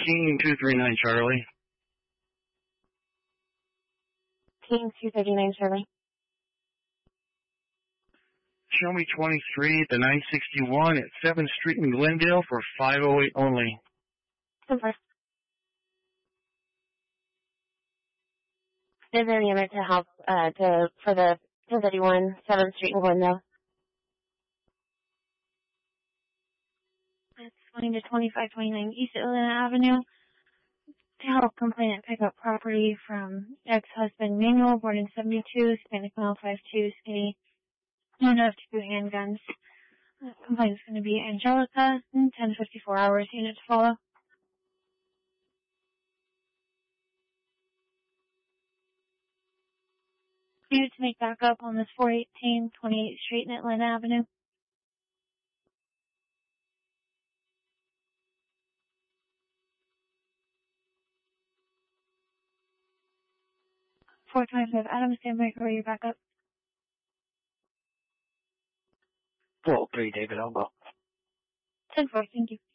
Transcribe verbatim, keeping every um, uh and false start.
King two three nine Charlie. King two thirty-nine Charlie. Show me twenty-three at the nine sixty-one at seventh Street in Glendale for five oh eight only. Super. There's any other to help, uh, to, for the ten thirty-one seventh Street in Glendale? It's twenty to twenty-five twenty-nine East Atlanta Avenue. To help complainant pick up property from ex-husband Manuel, born in seventy-two, Hispanic male, five two, skinny, known of two handguns. Uh, complainant's going to be Angelica, ten fifty-four hours, unit to follow. Unit to make backup on this four eighteen twenty-eighth Street in Atlanta Avenue. four twenty-five Adams, standby for your backup. four oh three David Elbow. ten four, thank you.